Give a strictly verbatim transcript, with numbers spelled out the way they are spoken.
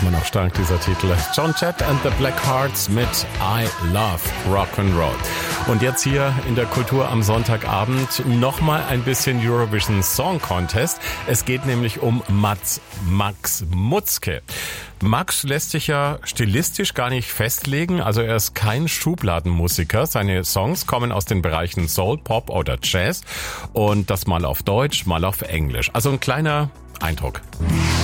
Immer noch stark, dieser Titel. Joan Jett and the Blackhearts mit I Love Rock'n'Roll. Und jetzt hier in der Kultur am Sonntagabend nochmal ein bisschen Eurovision Song Contest. Es geht nämlich um Mats, Max Mutzke. Max lässt sich ja stilistisch gar nicht festlegen, also er ist kein Schubladenmusiker. Seine Songs kommen aus den Bereichen Soul, Pop oder Jazz und das mal auf Deutsch, mal auf Englisch. Also ein kleiner Eindruck.